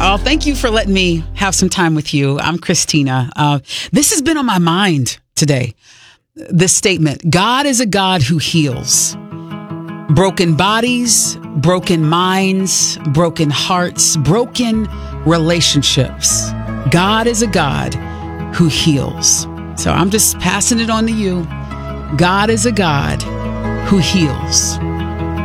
Oh, thank you for letting me have some time with you. I'm Christina. This has been on my mind today. This statement: God is a God who heals broken bodies, broken minds, broken hearts, broken relationships. God is a God who heals. So I'm just passing it on to you. God is a God who heals.